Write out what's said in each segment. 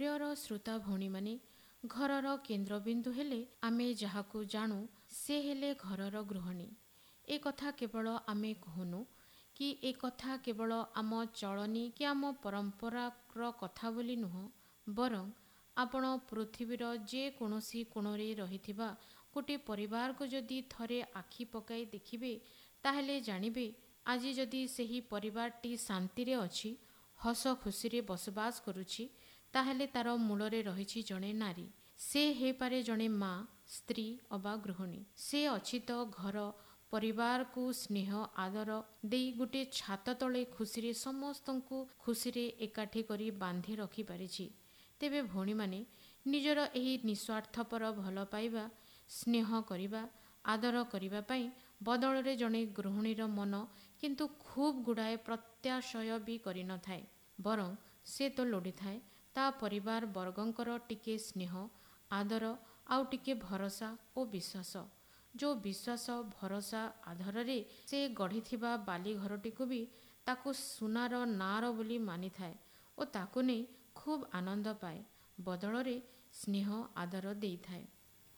ପ୍ରିୟର ଶ୍ରୋତା ଭଉଣୀମାନେ, ଘରର କେନ୍ଦ୍ରବିନ୍ଦୁ ହେଲେ ଆମେ ଯାହାକୁ ଜାଣୁ ସେ ହେଲେ ଘରର ଗୃହିଣୀ। ଏ କଥା କେବଳ ଆମେ କହୁନୁ କି ଏ କଥା କେବଳ ଆମ ଚଳନି କି ଆମ ପରମ୍ପରାର କଥା ବୋଲି ନୁହଁ, ବରଂ ଆପଣ ପୃଥିବୀର ଯେକୌଣସି କୋଣରେ ରହିଥିବା ଗୋଟିଏ ପରିବାରକୁ ଯଦି ଥରେ ଆଖି ପକାଇ ଦେଖିବେ, ତାହେଲେ ଜାଣିବେ ଆଜି ଯଦି ସେହି ପରିବାରଟି ଶାନ୍ତିରେ ଅଛି, ହସ ଖୁସିରେ ବସବାସ କରୁଛି, ତାହେଲେ ତାର ମୂଳରେ ରହିଛି ଜଣେ ନାରୀ। ସେ ହେଇପାରେ ଜଣେ ମା, ସ୍ତ୍ରୀ ଅବା ଗୃହିଣୀ। ସେ ଅଛି ତ ଘର ପରିବାରକୁ ସ୍ନେହ ଆଦର ଦେଇ ଗୋଟିଏ ଛାତ ତଳେ ଖୁସିରେ ସମସ୍ତଙ୍କୁ ଖୁସିରେ ଏକାଠି କରି ବାନ୍ଧି ରଖିପାରିଛି। ତେବେ ଭଉଣୀମାନେ, ନିଜର ଏହି ନିଃସ୍ୱାର୍ଥପର ଭଲ ପାଇବା, ସ୍ନେହ କରିବା, ଆଦର କରିବା ପାଇଁ ବଦଳରେ ଜଣେ ଗୃହିଣୀର ମନ କିନ୍ତୁ ଖୁବ୍ ଗୁଡ଼ାଏ ପ୍ରତ୍ୟାଶୟ ବି କରିନଥାଏ। ବରଂ ସେ ତ ଲୋଡ଼ିଥାଏ ତା ପରିବାର ବର୍ଗଙ୍କର ଟିକେ ସ୍ନେହ, ଆଦର ଆଉ ଟିକେ ଭରସା ଓ ବିଶ୍ୱାସ। ଯେଉଁ ବିଶ୍ୱାସ ଭରସା ଆଧାରରେ ସେ ଗଢ଼ିଥିବା ବାଲି ଘରଟିକୁ ବି ତାକୁ ସୁନାର ନାର ବୋଲି ମାନିଥାଏ ଓ ତାକୁ ନେଇ ଖୁବ୍ ଆନନ୍ଦ ପାଏ, ବଦଳରେ ସ୍ନେହ ଆଦର ଦେଇଥାଏ।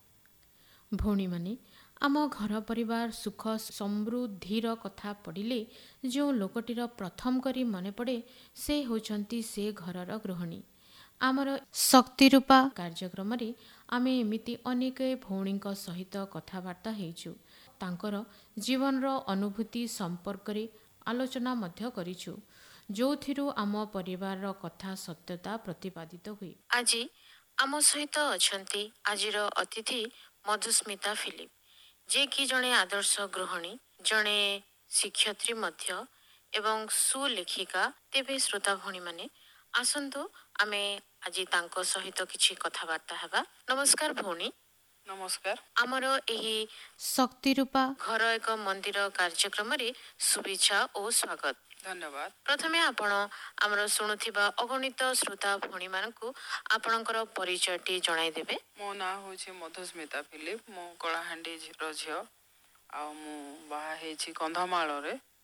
ଭଉଣୀମାନେ, ଆମ ଘର ପରିବାର ସୁଖ ସମୃଦ୍ଧିର କଥା ପଡ଼ିଲେ ଯେଉଁ ଲୋକଟିର ପ୍ରଥମ କରି ମନେ ପଡ଼େ ସେ ହେଉଛନ୍ତି ସେ ଘରର ଗୃହିଣୀ। ଆମର ଶକ୍ତିରୂପା କାର୍ଯ୍ୟକ୍ରମରେ ଆମେ ଏମିତି ଅନେକ ଭଉଣୀଙ୍କ ସହିତ କଥାବାର୍ତ୍ତା ହେଇଛୁ। ତାଙ୍କର ଜୀବନର ଅନୁଭୂତି ସମ୍ପର୍କରେ ଆଲୋଚନା ମଧ୍ୟ କରିଛୁ, ଯେଉଁଥିରୁ ଆମ ପରିବାରର କଥା ସତ୍ୟତା ପ୍ରତିପାଦିତ ହୁଏ। ଆଜି ଆମ ସହିତ ଅଛନ୍ତି ଆଜିର ଅତିଥି ମଧୁସ୍ମିତା ଫିଲିପ, ଯିଏକି ଜଣେ ଆଦର୍ଶ ଗୃହିଣୀ, ଜଣେ ଶିକ୍ଷୟିତ୍ରୀ ମଧ୍ୟ ଏବଂ ସୁଲେଖିକା। ତେବେ ଶ୍ରୋତା ଭଉଣୀମାନେ, ଆସନ୍ତୁ ଆମେ ଆଜି ତାଙ୍କ ସହିତ କିଛି କଥାବାର୍ତ୍ତା ହେବା। ନମସ୍କାର ଭଉଣୀ। ନମସ୍କାର। ଆମର ଏହି ଶକ୍ତିରୂପା ଘର ଏକ ମନ୍ଦିର କାର୍ଯ୍ୟକ୍ରମରେ ଶୁଭେଚ୍ଛା ଓ ସ୍ୱାଗତ। ଧନ୍ୟବାଦ। ପ୍ରଥମେ ଆପଣ ଆମର ଶୁଣୁଥିବା ଅଗଣିତ ଶ୍ରୋତା ଭଉଣୀମାନଙ୍କୁ ଆପଣଙ୍କର ପରିଚୟଟି ଜଣାଇଦେବେ। ମୋ ନାଁ ହେଉଛି ମଧୁସ୍ମିତା ଫିଲିପ। ମୁଁ କଳାହାଣ୍ଡିର ଝିଅ ଆଉ ମୁଁ ବାହା ହେଇଛି କନ୍ଧମାଳରେ।